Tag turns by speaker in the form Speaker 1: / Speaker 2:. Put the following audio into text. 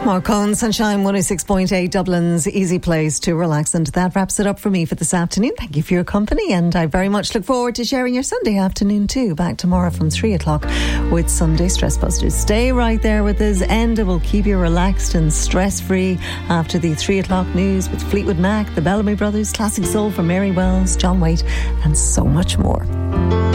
Speaker 1: Mark Cohen, Sunshine 106.8, Dublin's easy place to relax. And that wraps it up for me for this afternoon. Thank you for your company, and I very much look forward to sharing your Sunday afternoon too. Back tomorrow from 3 o'clock with Sunday Stress Busters. Stay right there with us. Enda will keep you relaxed and stress-free after the 3 o'clock news with Fleetwood Mac, the Bellamy Brothers, Classic Soul from Mary Wells, John Waite, and so much more.